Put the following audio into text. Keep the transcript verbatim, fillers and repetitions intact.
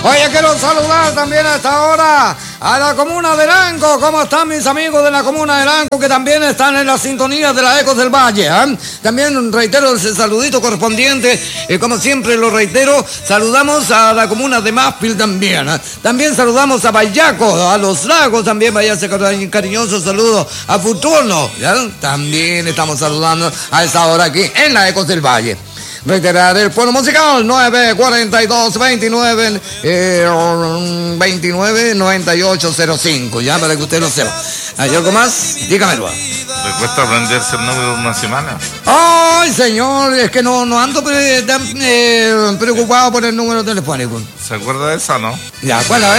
Oye, quiero saludar también a esta hora a la comuna de Lanco. ¿Cómo están mis amigos de la comuna de Lanco que también están en la sintonía de la Ecos del Valle? ¿eh? También reitero ese saludito correspondiente, y como siempre lo reitero, saludamos a la comuna de Maspil también. ¿eh? También saludamos a Bayaco, a Los Lagos, también vaya ese cari- cariñoso saludo a Futurno. ¿ya? También estamos saludando a esta hora aquí en la Ecos del Valle. Reiterar el fono musical nueve cuatro dos, veintinueve, eh, veintinueve, noventa y ocho cero cinco, ya para que usted lo sepa. ¿Hay algo más? Dígamelo. ¿Le cuesta aprenderse el número de una semana? Ay, señor, es que no, no ando pre- tan, eh, preocupado por el número telefónico. ¿Se acuerda de esa, no? Ya, ¿cuál es?